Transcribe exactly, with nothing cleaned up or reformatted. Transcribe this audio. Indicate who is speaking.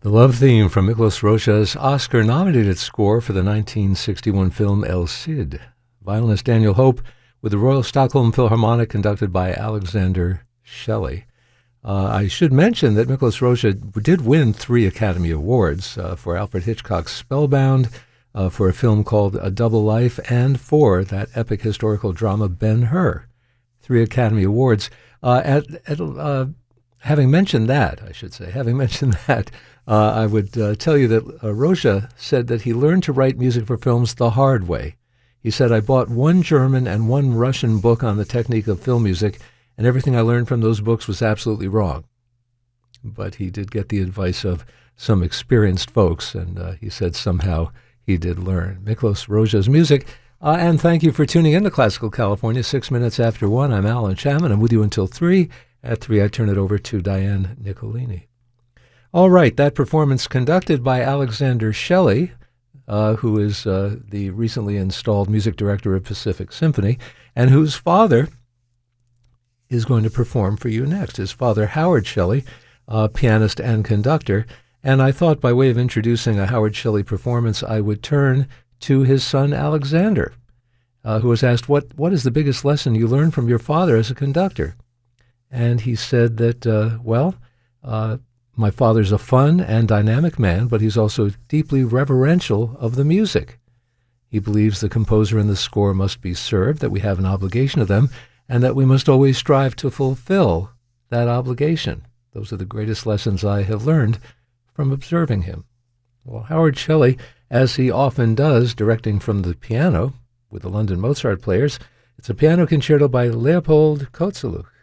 Speaker 1: The love theme from Miklos Rozsa's Oscar-nominated score for the nineteen sixty-one film El Cid. Violinist Daniel Hope with the Royal Stockholm Philharmonic conducted by Alexander Shelley. Uh, I should mention that Miklos Rozsa did win three Academy Awards uh, for Alfred Hitchcock's Spellbound, uh, for a film called A Double Life, and for that epic historical drama Ben-Hur. Three Academy Awards. Uh, at, at uh, having mentioned that, I should say, having mentioned that, Uh, I would uh, tell you that uh, Rozsa said that he learned to write music for films the hard way. He said, I bought one German and one Russian book on the technique of film music, and everything I learned from those books was absolutely wrong. But he did get the advice of some experienced folks, and uh, he said somehow he did learn. Miklos Rozsa's music. Uh, and thank you for tuning in to Classical California, six minutes after one. I'm Alan Chapman. I'm with you until three. At three, I turn it over to Diane Nicolini. All right, that performance conducted by Alexander Shelley, uh, who is uh, the recently installed music director of Pacific Symphony, and whose father is going to perform for you next. His father, Howard Shelley, uh, pianist and conductor. And I thought by way of introducing a Howard Shelley performance, I would turn to his son, Alexander, uh, who was asked, what, what is the biggest lesson you learned from your father as a conductor? And he said that, uh, well, uh, my father's a fun and dynamic man, but he's also deeply reverential of the music. He believes the composer and the score must be served, that we have an obligation to them, and that we must always strive to fulfill that obligation. Those are the greatest lessons I have learned from observing him. Well, Howard Shelley, as he often does, directing from the piano with the London Mozart Players, it's a piano concerto by Leopold Kozeluch.